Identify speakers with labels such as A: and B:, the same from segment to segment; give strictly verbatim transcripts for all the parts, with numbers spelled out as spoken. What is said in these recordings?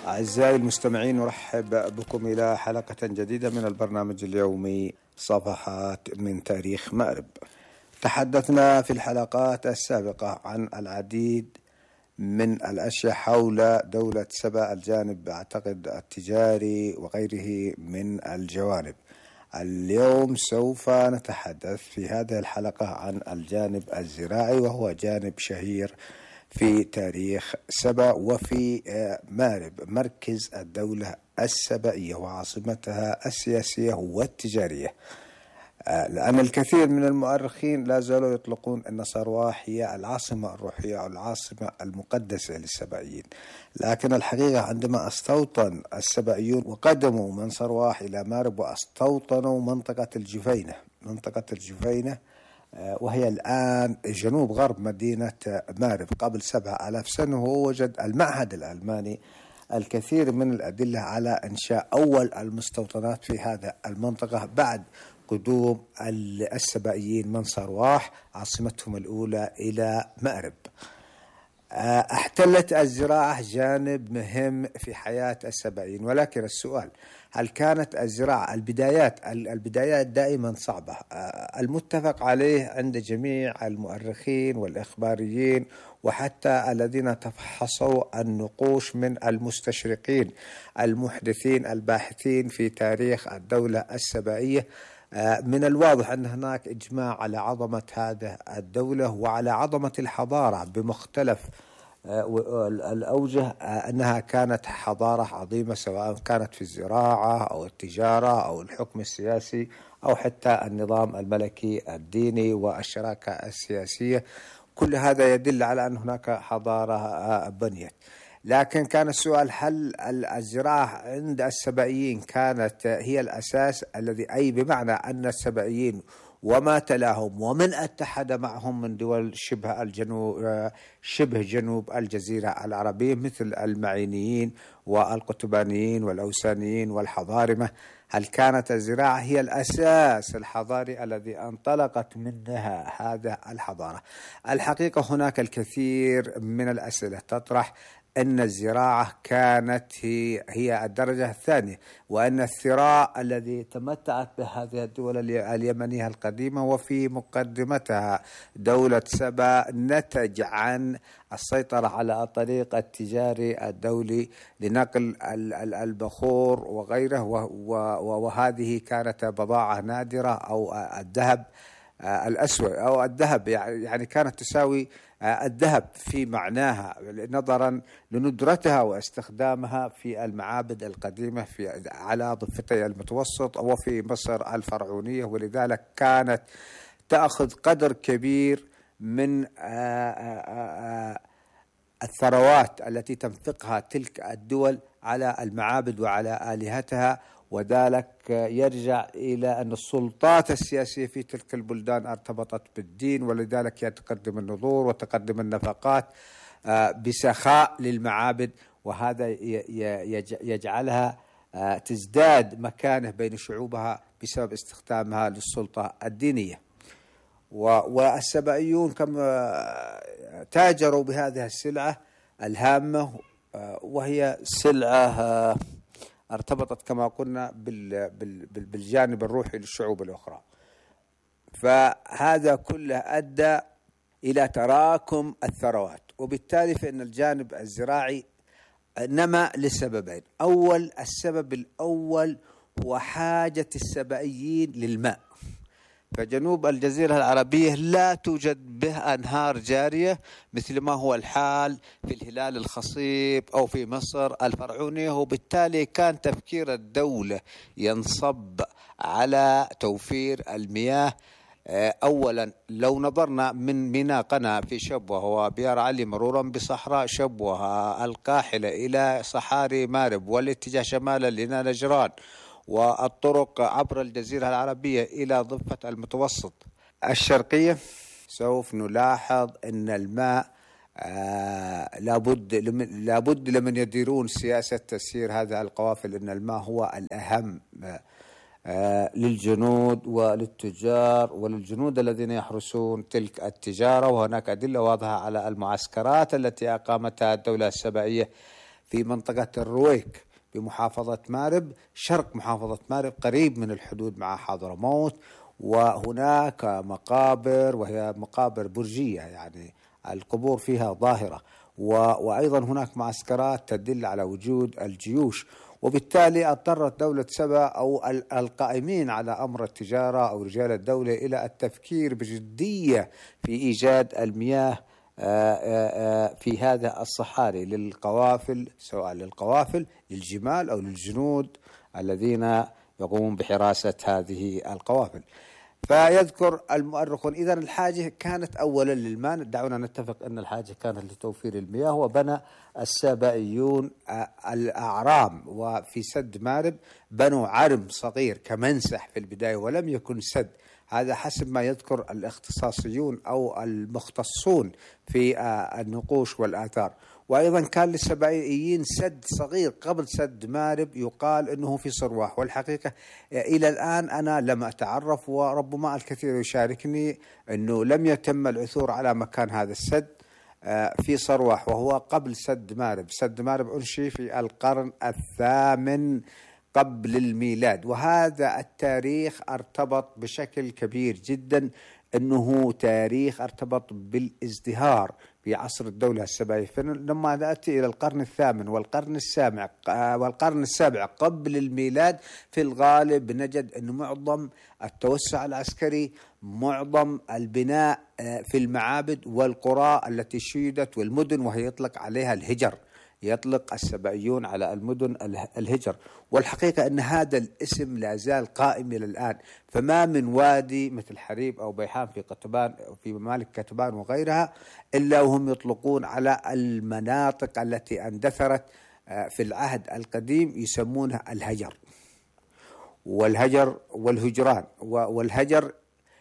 A: أعزائي المستمعين، نرحب بكم إلى حلقة جديدة من البرنامج اليومي صفحات من تاريخ مأرب. تحدثنا في الحلقات السابقة عن العديد من الأشياء حول دولة سبأ، الجانب أعتقد التجاري وغيره من الجوانب. اليوم سوف نتحدث في هذه الحلقة عن الجانب الزراعي، وهو جانب شهير في تاريخ سبأ وفي مأرب، مركز الدولة السبئية وعاصمتها السياسية والتجارية. لأن الكثير من المؤرخين لا زالوا يطلقون أن صرواح هي العاصمة الروحية أو العاصمة المقدسة للسبئيين، لكن الحقيقة عندما استوطن السبئيون وقدموا من صرواح إلى مأرب واستوطنوا منطقة الجفينة منطقة الجفينة وهي الآن جنوب غرب مدينة مأرب قبل سبعة آلاف سنة، ووجد المعهد الألماني الكثير من الأدلة على إنشاء أول المستوطنات في هذا المنطقة بعد قدوم السبئيين من صرواح عاصمتهم الأولى إلى مأرب. احتلت الزراعة جانب مهم في حياة السبئيين، ولكن السؤال: هل كانت الزراعة البدايات البدايات دائما صعبة؟ المتفق عليه عند جميع المؤرخين والإخباريين وحتى الذين تفحصوا النقوش من المستشرقين المحدثين الباحثين في تاريخ الدولة السبئية، من الواضح أن هناك إجماع على عظمة هذه الدولة وعلى عظمة الحضارة بمختلف الأوجه، أنها كانت حضارة عظيمة سواء كانت في الزراعة أو التجارة أو الحكم السياسي أو حتى النظام الملكي الديني والشراكة السياسية. كل هذا يدل على أن هناك حضارة بنيت. لكن كان السؤال: هل الزراعة عند السبئيين كانت هي الأساس الذي أي بمعنى أن السبئيين وما تلاهم ومن اتحد معهم من دول شبه الجنوب شبه جنوب الجزيرة العربية مثل المعينيين والقطبانيين والأوسانيين والحضارمة، هل كانت الزراعة هي الأساس الحضاري الذي انطلقت منها هذه الحضارة؟ الحقيقة هناك الكثير من الأسئلة تطرح أن الزراعة كانت هي, هي الدرجة الثانية، وأن الثراء الذي تمتعت بهذه الدول اليمنية القديمة وفي مقدمتها دولة سبأ نتج عن السيطرة على الطريق التجاري الدولي لنقل البخور وغيره، وهذه كانت بضاعة نادرة، أو الذهب الأسود أو الذهب يعني كانت تساوي الذهب في معناها نظرا لندرتها واستخدامها في المعابد القديمة في على ضفتي المتوسط وفي مصر الفرعونية، ولذلك كانت تأخذ قدر كبير من الثروات التي تنفقها تلك الدول على المعابد وعلى آلهتها. وذلك يرجع إلى أن السلطات السياسية في تلك البلدان ارتبطت بالدين، ولذلك تقدم النذور وتقدم النفقات بسخاء للمعابد، وهذا يجعلها تزداد مكانة بين شعوبها بسبب استخدامها للسلطة الدينية. والسبئيون كم تاجروا بهذه السلعة الهامة، وهي سلعة ارتبطت كما قلنا بالجانب الروحي للشعوب الأخرى. فهذا كله أدى إلى تراكم الثروات، وبالتالي فإن الجانب الزراعي نما لسببين. أول السبب الأول هو حاجة السبئيين للماء، فجنوب الجزيرة العربية لا توجد به أنهار جارية مثل ما هو الحال في الهلال الخصيب أو في مصر الفرعونية، وبالتالي كان تفكير الدولة ينصب على توفير المياه. أولا لو نظرنا من ميناء قنا في شبوة وبيار علي مرورا بصحراء شبوة القاحلة إلى صحاري مأرب والاتجاه شمالا إلى نجران، والطرق عبر الجزيرة العربية إلى ضفة المتوسط الشرقية، سوف نلاحظ أن الماء آه لابد لمن لابد لمن يديرون سياسة تسيير هذه القوافل أن الماء هو الأهم آه للجنود وللتجار وللجنود الذين يحرسون تلك التجارة. وهناك أدلة واضحة على المعسكرات التي أقامتها الدولة السبئية في منطقة الرويك بمحافظة مارب، شرق محافظة مارب، قريب من الحدود مع حضرموت. وهناك مقابر وهي مقابر برجية، يعني القبور فيها ظاهرة، وأيضا هناك معسكرات تدل على وجود الجيوش. وبالتالي اضطرت دولة سبأ أو القائمين على أمر التجارة أو رجال الدولة إلى التفكير بجدية في إيجاد المياه في هذا الصحاري للقوافل، سواء للقوافل للجمال أو للجنود الذين يقومون بحراسة هذه القوافل. فيذكر المؤرخون إذا الحاجة كانت أولا للماء، دعونا نتفق أن الحاجة كانت لتوفير المياه، وبنى السبائيون الأعرام. وفي سد مارب بنوا عرم صغير كمنسح في البداية ولم يكن سد، هذا حسب ما يذكر الاختصاصيون أو المختصون في النقوش والآثار. وأيضا كان للسبائيين سد صغير قبل سد مارب يقال أنه في صرواح، والحقيقة إلى الآن أنا لم أتعرف، وربما الكثير يشاركني أنه لم يتم العثور على مكان هذا السد في صرواح، وهو قبل سد مارب. سد مارب أنشئ في القرن الثامن قبل الميلاد، وهذا التاريخ ارتبط بشكل كبير جدا، أنه تاريخ ارتبط بالازدهار في عصر الدولة السبائية. فلما نأتي إلى القرن الثامن والقرن السابع والقرن السابع قبل الميلاد، في الغالب نجد أن معظم التوسع العسكري، معظم البناء في المعابد والقرى التي شيدت والمدن، وهي يطلق عليها الهجر، يطلق السبائيون على المدن الهجر. والحقيقة أن هذا الاسم لا زال قائم إلى الآن، فما من وادي مثل حريب أو بيحان في قطبان في ممالك كتبان وغيرها إلا وهم يطلقون على المناطق التي اندثرت في العهد القديم يسمونها الهجر والهجر والهجران. والهجر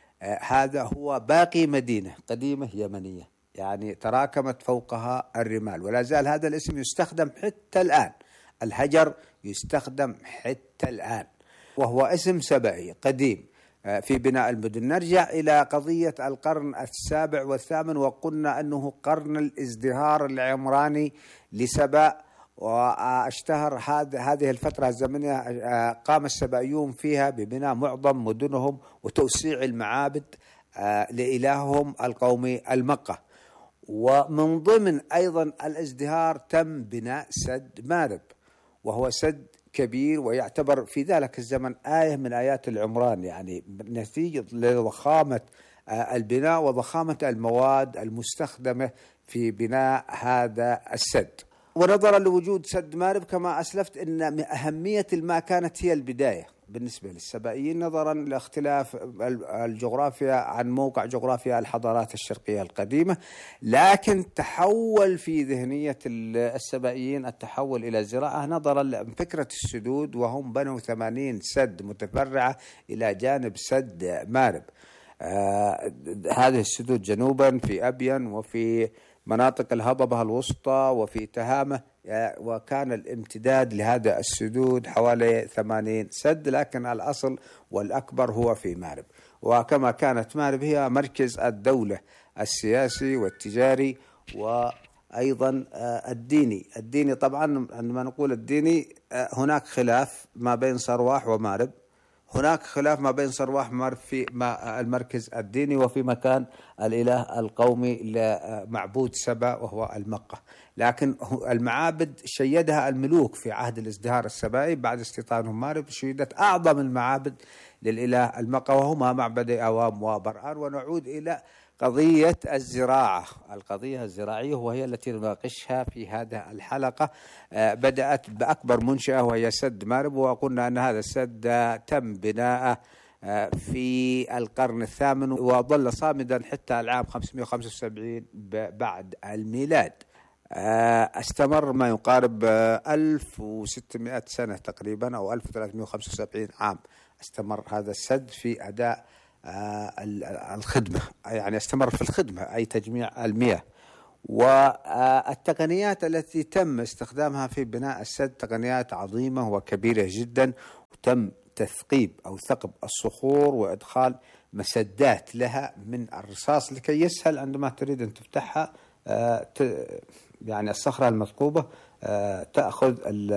A: هذا هو باقي مدينة قديمة يمنية، يعني تراكمت فوقها الرمال، ولا زال هذا الاسم يستخدم حتى الآن. الهجر يستخدم حتى الآن، وهو اسم سبائي قديم في بناء المدن. نرجع إلى قضية القرن السابع والثامن، وقلنا أنه قرن الازدهار العمراني لسبأ، واشتهر هذه الفترة الزمنية قام السبائيون فيها ببناء معظم مدنهم وتوسيع المعابد لإلههم القومي المقة. ومن ضمن أيضا الازدهار تم بناء سد مارب، وهو سد كبير ويعتبر في ذلك الزمن آية من آيات العمران، يعني نتيجة لضخامة البناء وضخامة المواد المستخدمة في بناء هذا السد. ونظرا لوجود سد مارب كما أسلفت أن أهمية الماء كانت هي البداية بالنسبة للسبائيين، نظرا لاختلاف الجغرافيا عن موقع جغرافيا الحضارات الشرقية القديمة. لكن تحول في ذهنية السبائيين التحول إلى الزراعة نظرا لفكرة السدود، وهم بنوا ثمانين سد متفرعة إلى جانب سد مارب. آه هذه السدود جنوبا في أبين وفي مناطق الهضبة الوسطى وفي تهامة، وكان الامتداد لهذا السدود حوالي ثمانين سد، لكن الأصل والأكبر هو في مارب. وكما كانت مارب هي مركز الدولة السياسي والتجاري وأيضا الديني. الديني طبعا عندما نقول الديني هناك خلاف ما بين صرواح ومارب، هناك خلاف ما بين صرواح ومارب في المركز الديني وفي مكان الإله القومي لمعبود سبأ وهو المقة. لكن المعابد شيدها الملوك في عهد الازدهار السبائي، بعد استيطانهم مارب شيدت أعظم المعابد للإله المقة وهما معبدي أوام وبرآن. ونعود إلى قضية الزراعة، القضية الزراعية وهي التي نناقشها في هذه الحلقة. بدأت بأكبر منشأة وهي سد مارب، وقلنا أن هذا السد تم بناءه في القرن الثامن وظل صامدا حتى العام خمسمائة وخمسة وسبعين بعد الميلاد. استمر ما يقارب ألف وستمائة سنة تقريبا أو ألف وثلاثمائة وخمسة وسبعين عام استمر هذا السد في أداء الخدمة، يعني استمر في الخدمة أي تجميع المياه. والتقنيات التي تم استخدامها في بناء السد تقنيات عظيمة وكبيرة جدا، وتم تثقيب أو ثقب الصخور وإدخال مسدات لها من الرصاص لكي يسهل عندما تريد أن تفتحها يعني الصخرة المثقوبة تأخذ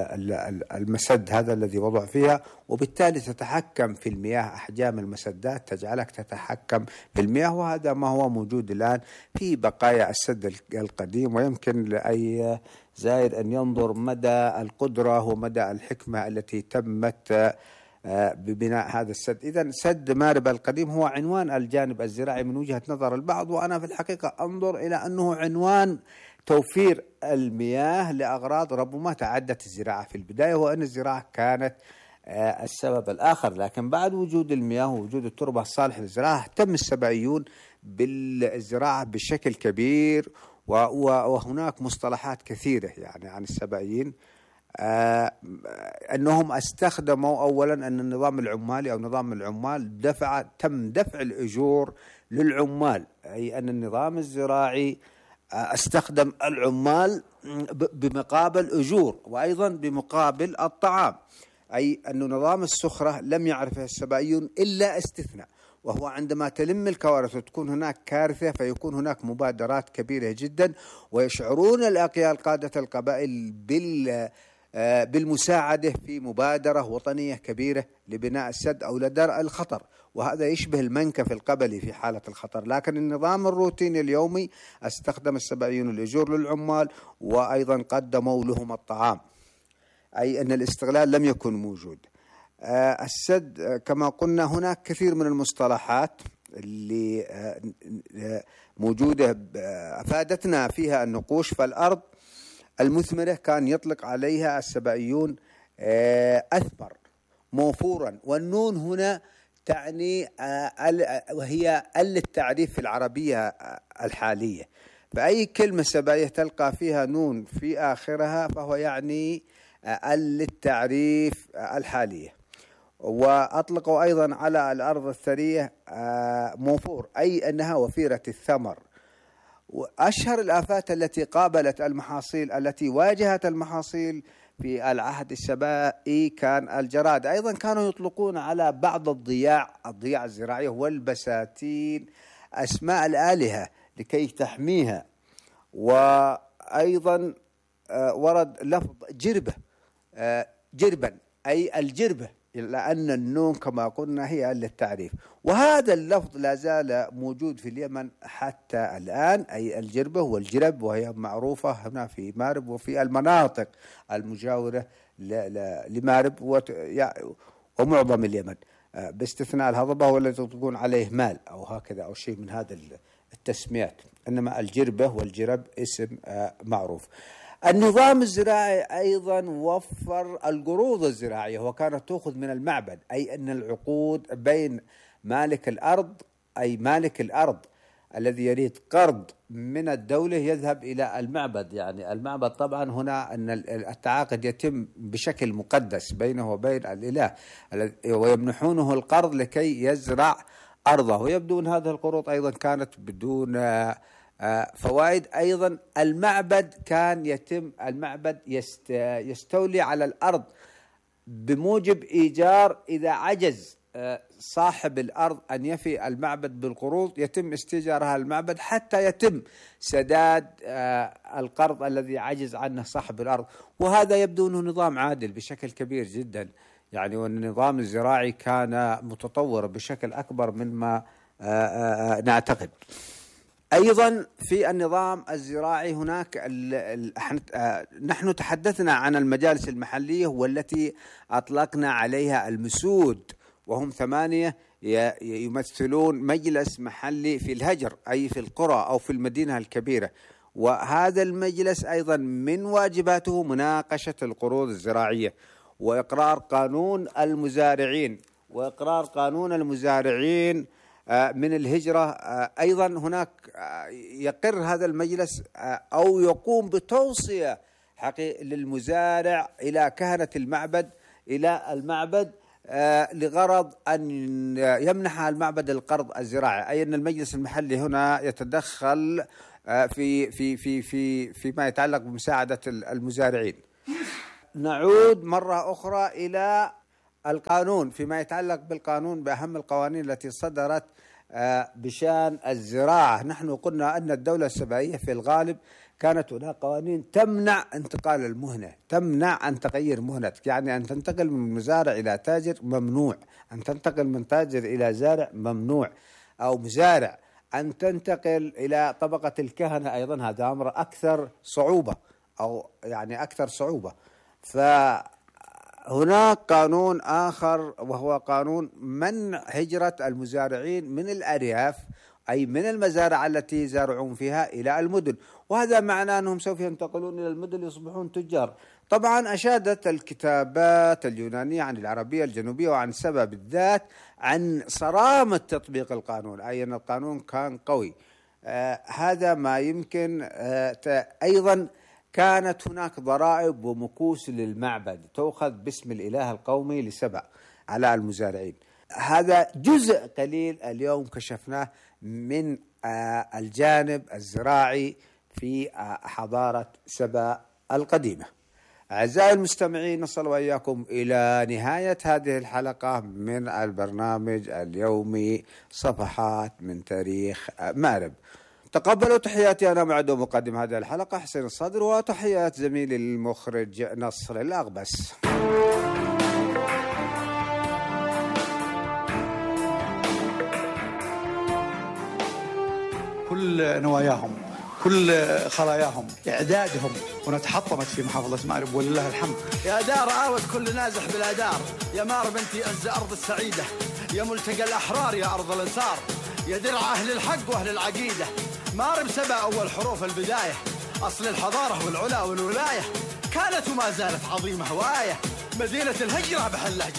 A: المسد هذا الذي وضع فيها، وبالتالي تتحكم في المياه. أحجام المسدات تجعلك تتحكم في المياه، وهذا ما هو موجود الآن في بقايا السد القديم. ويمكن لأي زائر أن ينظر مدى القدرة ومدى الحكمة التي تمت ببناء هذا السد. إذن سد مارب القديم هو عنوان الجانب الزراعي من وجهة نظر البعض، وأنا في الحقيقة أنظر إلى أنه عنوان توفير المياه لأغراض ربما تعدت الزراعة في البداية، وأن الزراعة كانت السبب الآخر. لكن بعد وجود المياه ووجود التربة الصالحة للزراعة اهتم السبعيون بالزراعة بشكل كبير، وهناك مصطلحات كثيرة يعني عن السبعيين. آه أنهم استخدموا أولا أن النظام العمالي أو نظام العمال دفع تم دفع الأجور للعمال، أي أن النظام الزراعي آه استخدم العمال بمقابل أجور، وأيضا بمقابل الطعام. أي أن نظام السخرة لم يعرفه السبعيون إلا استثناء، وهو عندما تلم الكوارث وتكون هناك كارثة فيكون هناك مبادرات كبيرة جدا، ويشعرون الأقيال قادة القبائل بال بالمساعدة في مبادرة وطنية كبيرة لبناء السد أو لدرء الخطر، وهذا يشبه المنكف القبلي في حالة الخطر. لكن النظام الروتيني اليومي استخدم السبعيون الأجور للعمال، وأيضا قدموا لهم الطعام، أي أن الاستغلال لم يكن موجود. السد كما قلنا هناك كثير من المصطلحات اللي موجودة أفادتنا فيها النقوش. فالأرض المثمرة كان يطلق عليها السبعيون أثمر موفورا، والنون هنا تعني وهي ال التعريف في العربية الحالية، فأي كلمة سبعية تلقى فيها نون في آخرها فهو يعني ال التعريف الحالية. وأطلقوا أيضا على الأرض الثرية موفور، أي أنها وفيرة الثمر. وأشهر الآفات التي قابلت المحاصيل التي واجهت المحاصيل في العهد السبائي كان الجراد. أيضا كانوا يطلقون على بعض الضياع الضياع الزراعية والبساتين أسماء الآلهة لكي تحميها. وأيضا ورد لفظ جربة جربا، أي الجربة، لأن النون كما قلنا هي للتعريف، وهذا اللفظ لا زال موجود في اليمن حتى الآن، أي الجربة والجرب، وهي معروفة هنا في مارب وفي المناطق المجاورة لمارب ومعظم اليمن، باستثناء الهضبة والذي تطلقون عليه مال أو هكذا أو شيء من هذا التسميات، إنما الجربة والجرب اسم معروف. النظام الزراعي أيضا وفر القروض الزراعية، وكانت تأخذ من المعبد، أي أن العقود بين مالك الأرض، أي مالك الأرض الذي يريد قرض من الدولة يذهب إلى المعبد. يعني المعبد طبعا هنا أن التعاقد يتم بشكل مقدس بينه وبين الإله، ويمنحونه القرض لكي يزرع أرضه، ويبدو أن هذه القروض أيضا كانت بدون فوائد. أيضا المعبد كان يتم المعبد يستولي على الأرض بموجب إيجار، إذا عجز صاحب الأرض أن يفي المعبد بالقروض يتم استئجارها المعبد حتى يتم سداد القرض الذي عجز عنه صاحب الأرض. وهذا يبدو أنه نظام عادل بشكل كبير جدا، يعني وأن النظام الزراعي كان متطور بشكل أكبر مما نعتقد. أيضا في النظام الزراعي هناك ال ال نحن تحدثنا عن المجالس المحلية والتي أطلقنا عليها المسود، وهم ثمانية يمثلون مجلس محلي في الهجر، أي في القرى أو في المدينة الكبيرة. وهذا المجلس أيضا من واجباته مناقشة القروض الزراعية وإقرار قانون المزارعين وإقرار قانون المزارعين من الهجرة. أيضا هناك يقر هذا المجلس أو يقوم بتوصية حقيقة للمزارع إلى كهنة المعبد إلى المعبد لغرض أن يمنح المعبد القرض الزراعي، أي أن المجلس المحلي هنا يتدخل في في في في فيما يتعلق بمساعدة المزارعين. نعود مرة أخرى إلى القانون فيما يتعلق بالقانون بأهم القوانين التي صدرت بشان الزراعة. نحن قلنا أن الدولة السبعية في الغالب كانت هناك قوانين تمنع انتقال المهنة، تمنع أن تغير مهنتك، يعني أن تنتقل من مزارع إلى تاجر ممنوع، أن تنتقل من تاجر إلى زارع ممنوع، أو مزارع أن تنتقل إلى طبقة الكهنة أيضا، هذا أمر أكثر صعوبة، أو يعني أكثر صعوبة. فهناك قانون آخر وهو قانون منع هجرة المزارعين من الأرياف، أي من المزارع التي يزارعون فيها إلى المدن، وهذا معناه أنهم سوف ينتقلون إلى المدن يصبحون تجار. طبعا أشادت الكتابات اليونانية عن العربية الجنوبية وعن سبا بالذات عن صرامة تطبيق القانون، أي أن القانون كان قوي. آه هذا ما يمكن. آه أيضا كانت هناك ضرائب ومكوس للمعبد تؤخذ باسم الإله القومي لسبا على المزارعين. هذا جزء قليل اليوم كشفناه من آه الجانب الزراعي في آه حضارة سبا القديمة. أعزائي المستمعين، نصل وإياكم إلى نهاية هذه الحلقة من البرنامج اليومي صفحات من تاريخ مأرب. تقبلوا تحياتي أنا معد مقدم هذه الحلقة حسين الصدر، وتحيات زميلي المخرج نصر الأغبس.
B: كل نواياهم، كل خلاياهم، إعدادهم، ونتحطمت في محافظة مأرب ولله الحمد.
C: يا دار آوت كل نازح بلا دار، يا مأرب أنت أعز أرض السعيدة، يا ملتقى الأحرار يا أرض الإنصار، يا درع أهل الحق وأهل العقيدة. مأرب سبع أول حروف البداية، أصل الحضارة والعلا والولاية، كانت وما زالت عظيمة وآية، مدينة الهجرة بحل لهجة.